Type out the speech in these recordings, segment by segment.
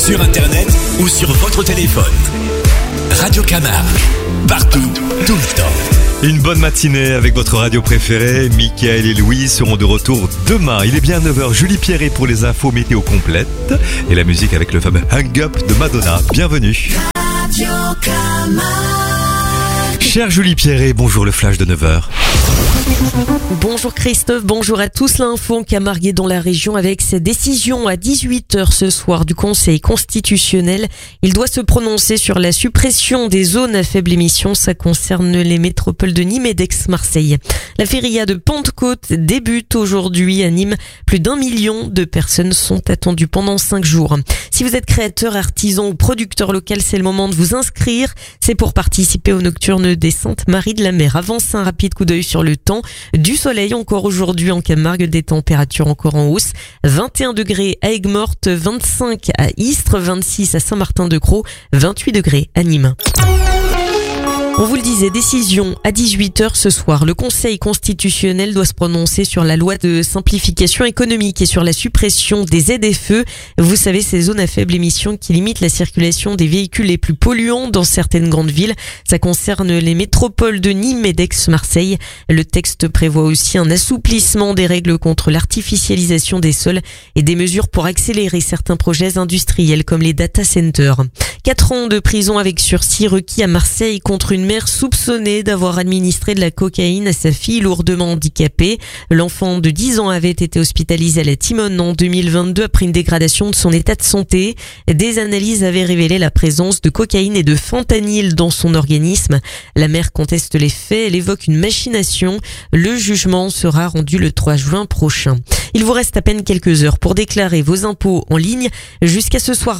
sur internet ou sur votre téléphone. Radio Camargue, partout, tout le temps. Une bonne matinée avec votre radio préférée. Mickaël et Louis seront de retour demain. Il est bien 9h. Julie Pierret pour les infos météo complètes. Et la musique avec le fameux Hang Up de Madonna. Bienvenue. Radio Camargue. Chère Julie Pierret, bonjour le flash de 9h. Bonjour Christophe, bonjour à tous. L'info en Camargue est dans la région avec cette décision à 18h ce soir du Conseil constitutionnel. Il doit se prononcer sur la suppression des zones à faible émission. Ça concerne les métropoles de Nîmes et d'Aix-Marseille. La feria de Pentecôte débute aujourd'hui à Nîmes. Plus d'1 million de personnes sont attendues pendant 5 jours. Si vous êtes créateur, artisan ou producteur local, c'est le moment de vous inscrire. C'est pour participer aux nocturnes des Saintes Marie de la Mer. Avant ça, un rapide coup d'œil sur le temps. Du soleil encore aujourd'hui en Camargue, des températures encore en hausse. 21 degrés à Aigues-Mortes, 25 à Istres, 26 à Saint-Martin-de-Crau, 28 degrés à Nîmes. On vous le disait, décision à 18h ce soir. Le Conseil constitutionnel doit se prononcer sur la loi de simplification économique et sur la suppression des ZFE. Vous savez, ces zones à faible émission qui limitent la circulation des véhicules les plus polluants dans certaines grandes villes. Ça concerne les métropoles de Nîmes et d'Aix-Marseille. Le texte prévoit aussi un assouplissement des règles contre l'artificialisation des sols et des mesures pour accélérer certains projets industriels comme les data centers. 4 ans de prison avec sursis requis à Marseille contre une mère soupçonnée d'avoir administré de la cocaïne à sa fille lourdement handicapée. L'enfant de 10 ans avait été hospitalisé à la Timone en 2022 après une dégradation de son état de santé. Des analyses avaient révélé la présence de cocaïne et de fentanyl dans son organisme. La mère conteste les faits, elle évoque une machination. Le jugement sera rendu le 3 juin prochain. Il vous reste à peine quelques heures pour déclarer vos impôts en ligne. Jusqu'à ce soir,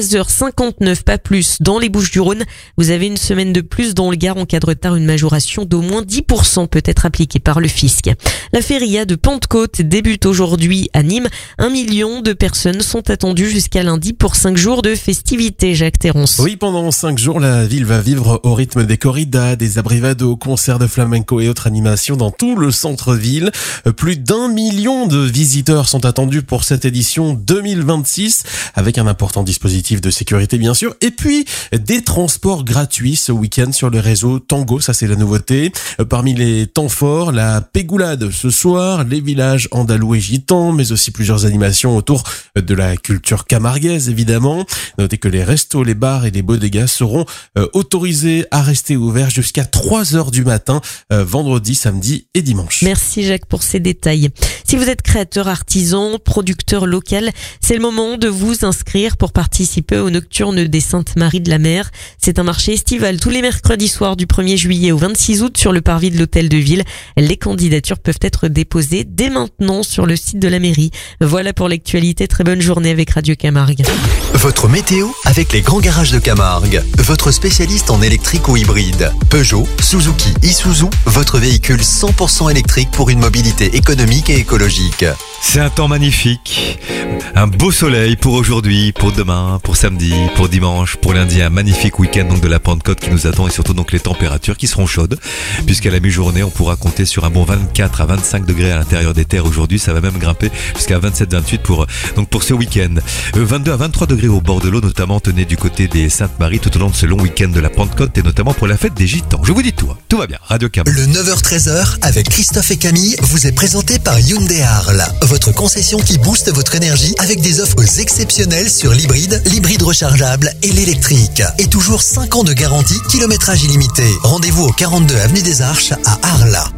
23h59, pas plus, dans les Bouches-du-Rhône. Vous avez une semaine de plus dans le Gard en cas de retard, une majoration d'au moins 10% peut être appliquée par le fisc. La feria de Pentecôte débute aujourd'hui à Nîmes. 1 million de personnes sont attendues jusqu'à lundi pour 5 jours de festivités, Jacques Terrance. Oui, pendant 5 jours, la ville va vivre au rythme des corridas, des abrivados, concerts de flamenco et autres animations dans tout le centre-ville. Plus d'1 million de visiteurs sont attendus pour cette édition 2026, avec un important dispositif de sécurité bien sûr, et puis des transports gratuits ce week-end sur le réseau Tango, ça c'est la nouveauté. Parmi les temps forts, la pégoulade ce soir, les villages andalous et gitans, mais aussi plusieurs animations autour de la culture camarguaise évidemment. Notez que les restos, les bars et les bodegas seront autorisés à rester ouverts jusqu'à 3h du matin, vendredi, samedi et dimanche. Merci Jacques pour ces détails. Si vous êtes créateur, artisan, producteur local, c'est le moment de vous inscrire pour participer aux nocturnes des Saintes Marie de la Mer. C'est un marché estival tous les mercredis soirs du 1er juillet au 26 août sur le parvis de l'hôtel de ville. Les candidatures peuvent être déposées dès maintenant sur le site de la mairie. Voilà pour l'actualité. Très bonne journée avec Radio Camargue. Votre météo avec les grands garages de Camargue. Votre spécialiste en électrique ou hybride. Peugeot, Suzuki, Isuzu, votre véhicule 100% électrique pour une mobilité économique et écologique. C'est un temps magnifique. Un beau soleil pour aujourd'hui, pour demain, pour samedi, pour dimanche, pour lundi. Un magnifique week-end donc de la Pentecôte qui nous attend et surtout donc les températures qui seront chaudes. Puisqu'à la mi-journée, on pourra compter sur un bon 24 à 25 degrés à l'intérieur des terres aujourd'hui. Ça va même grimper jusqu'à 27-28 pour ce week-end. 22 à 23 degrés au bord de l'eau, notamment tenez du côté des Saintes-Maries tout au long de ce long week-end de la Pentecôte et notamment pour la fête des Gitans. Je vous dis tout va bien. Radio Camargue. Le 9h-13h avec Christophe et Camille vous est présenté par Hyundai Arles. Votre concession qui booste votre énergie avec des offres exceptionnelles sur l'hybride rechargeable et l'électrique. Et toujours 5 ans de garantie, kilométrage illimité. Rendez-vous au 42 avenue des Arches à Arles.